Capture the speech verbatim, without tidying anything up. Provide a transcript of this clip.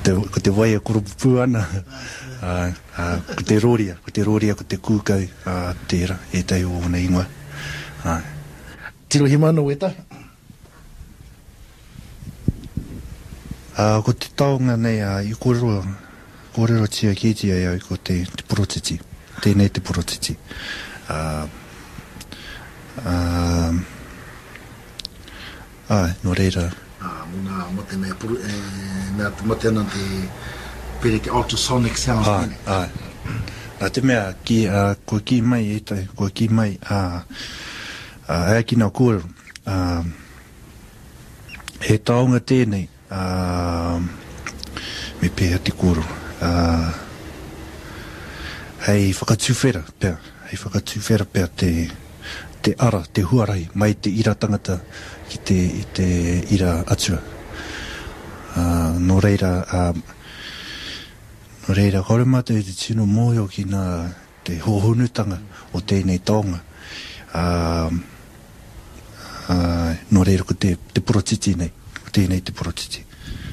te, ko te waia kurupu ana, uh, uh, ko te roria, ko te roria, ko te kūkau, uh, tērā, e tai o ona ingoa. Uh. Tiro hi mana weta? Uh, ko te taonga nei, uh, i kōrero, kōrero tia kītia iau ko te, te porotiti, tēnei te porotiti. Uh, uh, ai, no reira. Ah, muna, mo te mea, mea, mo te ana te pere ke ultrasonic sound. Ai, ai. Nā te mea, ki, uh, ko ki mai e tai, ko ki mai, uh, uh, ea ki nā kōrero, uh, he taonga tēnei, uh, me pēha te kōrero, uh, hei whakatūwhera pēr, hei whakatūwhera pēr te, te ara, te huarai, mai te ira tangata ki te, i te ira atua. Uh, no reira, uh, no reira, kore mata e te tino mōhio ki nā te hohonutanga o tēnei taonga. Uh, uh, no reira ko te, te porotiti nei, ko tēnei te porotiti.